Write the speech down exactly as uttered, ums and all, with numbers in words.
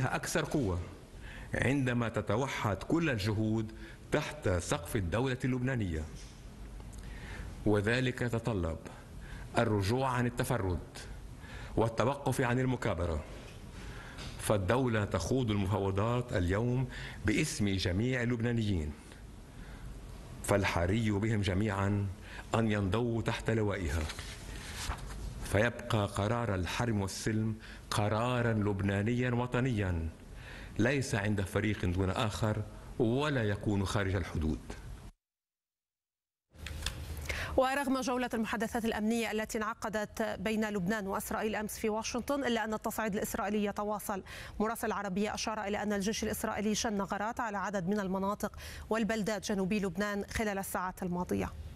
عليها أكثر قوة عندما تتوحد كل الجهود تحت سقف الدولة اللبنانية، وذلك يتطلب الرجوع عن التفرد والتوقف عن المكابرة. فالدولة تخوض المفاوضات اليوم باسم جميع اللبنانيين، فالحري بهم جميعا أن ينضووا تحت لوائها، فيبقى قرار الحرم والسلم قرارا لبنانيا وطنيا ليس عند فريق دون آخر ولا يكون خارج الحدود. ورغم جولة المحادثات الأمنية التي انعقدت بين لبنان وإسرائيل أمس في واشنطن، إلا أن التصعيد الإسرائيلي يتواصل. مراسل العربية أشار إلى أن الجيش الإسرائيلي شن غارات على عدد من المناطق والبلدات جنوبي لبنان خلال الساعات الماضية.